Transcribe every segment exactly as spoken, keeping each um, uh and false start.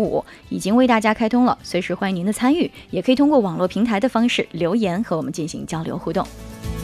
五已经为大家开通了，随时欢迎您的参与，也可以通过网络平台的方式留言和我们进行交流互动。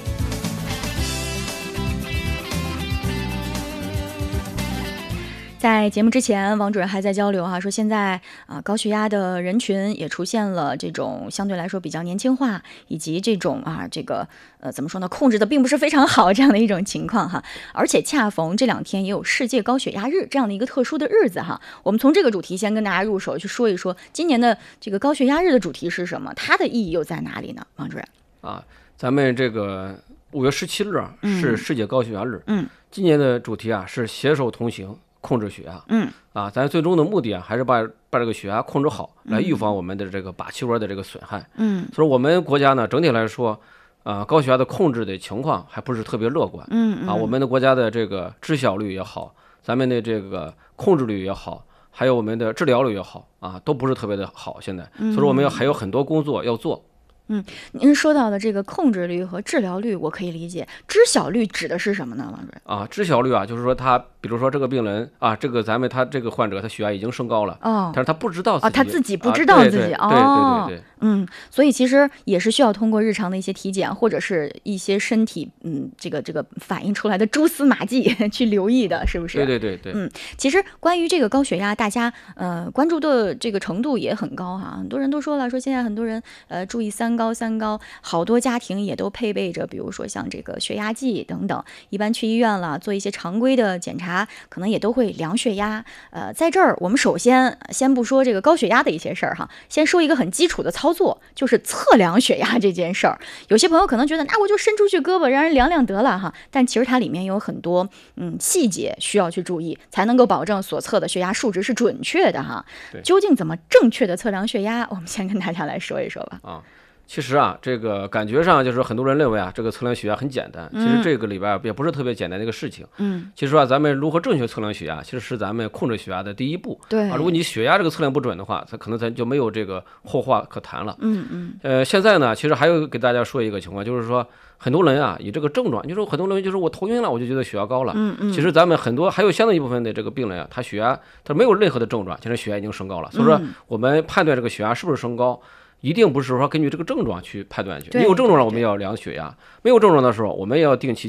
在节目之前，王主任还在交流哈、啊，说现在啊高血压的人群也出现了这种相对来说比较年轻化，以及这种啊这个呃怎么说呢，控制的并不是非常好这样的一种情况哈。而且恰逢这两天也有世界高血压日这样的一个特殊的日子哈。我们从这个主题先跟大家入手去说一说，今年的这个高血压日的主题是什么？它的意义又在哪里呢？王主任啊，咱们这个五月十七日啊是世界高血压日， 嗯， 今年的主题啊是携手同行。控制血压， 嗯啊，咱最终的目的啊，还是把把这个血压控制好，来预防我们的这个靶气窝的这个损害。 嗯， 所以我们国家呢，整体来说，啊，高血压的控制的情况还不是特别乐观。 嗯啊，我们的国家的这个知晓率也好，咱们的这个控制率也好，还有我们的治疗率也好，啊，都不是特别的好。现在，所以说我们要还有很多工作要做。 嗯，您说到的这个控制率和治疗率，我可以理解。知晓率指的是什么呢，王主任？ 啊，知晓率啊，就是说他，比如说这个病人啊，这个咱们他这个患者他血压已经升高了， 哦， 但是他不知道自己， 哦，他自己不知道自己， 啊、 哦， 对对对对对， 嗯，所以其实也是需要通过日常的一些体检，或者是一些身体，嗯，这个这个反映出来的蛛丝马迹去留意的，是不是？ 对对对对， 嗯，其实关于这个高血压，大家呃关注的这个程度也很高哈，很多人都说了，说现在很多人呃注意三高三高。好多家庭也都配备着，比如说像这个血压计等等，一般去医院了做一些常规的检查，可能也都会量血压。呃，在这儿我们首先先不说这个高血压的一些事儿哈，先说一个很基础的操作，就是测量血压这件事儿。有些朋友可能觉得，那我就伸出去胳膊让人量量得了哈，但其实它里面有很多嗯细节需要去注意，才能够保证所测的血压数值是准确的哈。究竟怎么正确的测量血压，我们先跟大家来说一说吧。 啊。其实啊，这个感觉上就是很多人认为啊，这个测量血压很简单。其实这个里边也不是特别简单的一个事情。 嗯， 其实啊，咱们如何正确测量血压，其实是咱们控制血压的第一步。 对啊，如果你血压这个测量不准的话，它可能咱就没有这个后话可谈了。 嗯嗯。 呃，现在呢，其实还有给大家说一个情况，就是说很多人啊，以这个症状，就是很多人就是我头晕了，我就觉得血压高了。 嗯嗯。 其实咱们很多还有相当一部分的这个病人啊，他血压他没有任何的症状，其实血压已经升高了。所以说，我们判断这个血压是不是升高。一定不是说根据这个症状去判断去，没有症状了我们要量血压，没有症状的时候我们也要定期